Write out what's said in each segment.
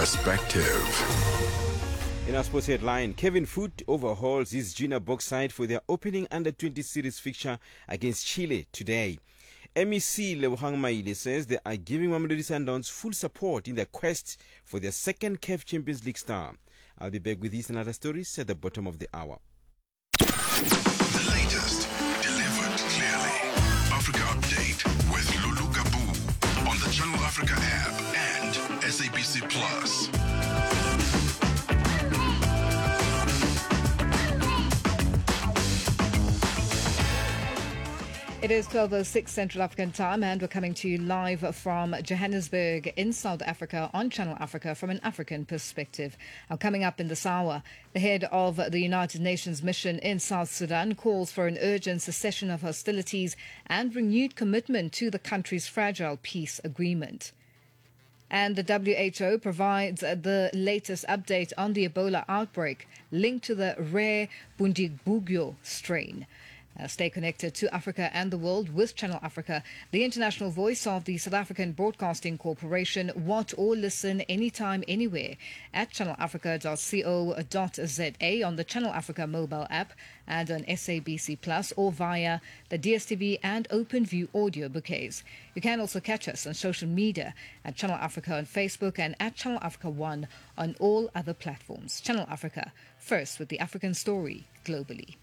perspective. In our sports headline, Kevin Foot overhauls his junior box side for their opening under-20 series fixture against Chile today. MEC Lebogang Maile says they are giving Mamelodi Sundowns full support in their quest for their second CAF Champions League star. I'll be back with these and other stories at the bottom of the hour. The latest, delivered clearly. Africa Update with Lulu Gabu on the Channel Africa app and SABC Plus. It is 12:06 Central African time, and we're coming to you live from Johannesburg in South Africa on Channel Africa from an African perspective. Now, coming up in this hour, the head of the United Nations mission in South Sudan calls for an urgent cessation of hostilities and renewed commitment to the country's fragile peace agreement. And the WHO provides the latest update on the Ebola outbreak linked to the rare Bundibugyo strain. Stay connected to Africa and the world with Channel Africa, the international voice of the South African Broadcasting Corporation. Watch or listen anytime, anywhere at channelafrica.co.za, on the Channel Africa mobile app and on SABC Plus, or via the DSTV and OpenView audio bouquets. You can also catch us on social media at Channel Africa on Facebook and at Channel Africa One on all other platforms. Channel Africa, first with the African story globally.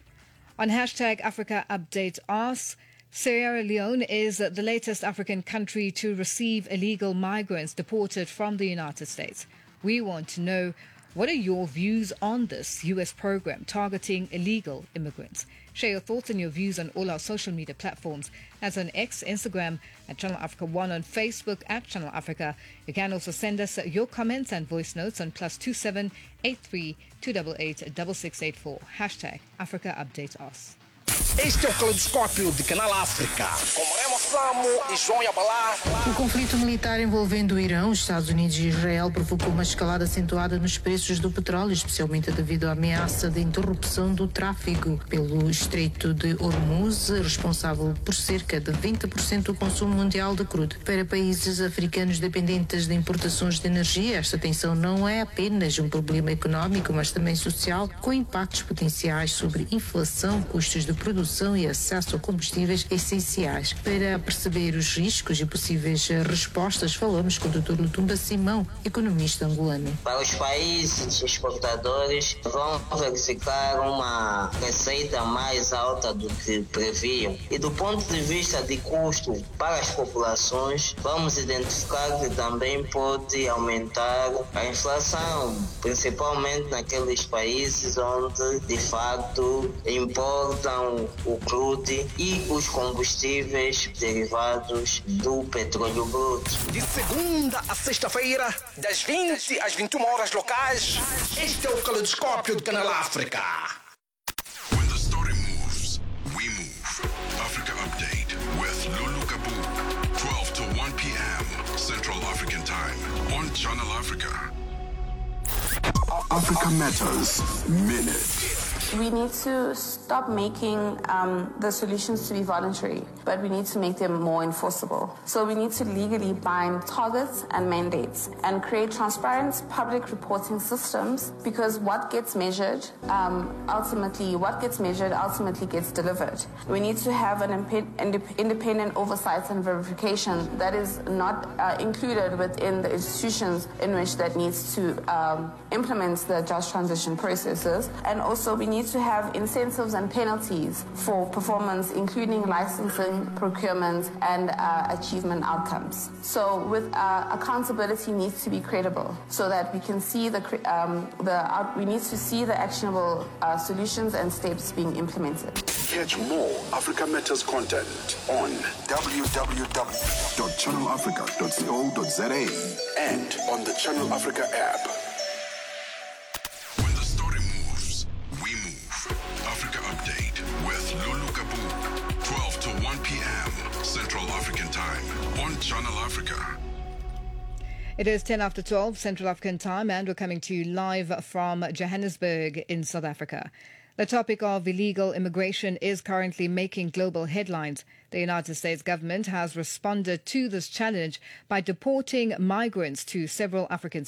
On hashtag Africa Update asks, Sierra Leone is the latest African country to receive illegal migrants deported from the United States. We want to know, what are your views on this U.S. program targeting illegal immigrants? Share your thoughts and your views on all our social media platforms, as on X, Instagram, at Channel Africa One, on Facebook at Channel Africa. You can also send us your comments and voice notes on +27 83 288 6684. Hashtag Africa Update Us. Este é o Caleidoscópio de Canal África, com Remo Samo e João Yabalá. O conflito militar envolvendo o Irão, os Estados Unidos e Israel provocou uma escalada acentuada nos preços do petróleo, especialmente devido à ameaça de interrupção do tráfego pelo Estreito de Hormuz, responsável por cerca de 20% do consumo mundial de crudo. Para países africanos dependentes de importações de energia, esta tensão não é apenas um problema económico, mas também social, com impactos potenciais sobre inflação, custos de produção e acesso a combustíveis essenciais. Para perceber os riscos e possíveis respostas, falamos com o Dr. Lutumba Simão, economista angolano. Para os países exportadores, vão verificar uma receita mais alta do que previam. E do ponto de vista de custo para as populações, vamos identificar que também pode aumentar a inflação, principalmente naqueles países onde, de fato, importam o crude e os combustíveis derivados do petróleo bruto. De segunda a sexta-feira, das 20 às 21 horas locais, este é o Caleidoscópio de Canal África. When the story moves, we move. Africa Update with Lulu Gabu. 12 to 1 p.m. Central African Time on Channel Africa. Africa Matters Minute. We need to stop making the solutions to be voluntary, but we need to make them more enforceable. So we need to legally bind targets and mandates and create transparent public reporting systems, because what gets measured ultimately gets delivered. We need to have an independent oversight and verification that is not included within the institutions in which that needs to implement the just transition processes. And also we need to have incentives and penalties for performance, including licensing, procurement, and achievement outcomes. So with accountability needs to be credible, so that we can see we need to see the actionable solutions and steps being implemented. Catch more Africa Matters content on www.channelafrica.co.za and on the Channel Africa app. When the story moves, we move. Africa Update with Lulu Gabu. 12 to 1 p.m. Central African Time on Channel Africa. It is 10 after 12 Central African time, and we're coming to you live from Johannesburg in South Africa. The topic of illegal immigration is currently making global headlines. The United States government has responded to this challenge by deporting migrants to several African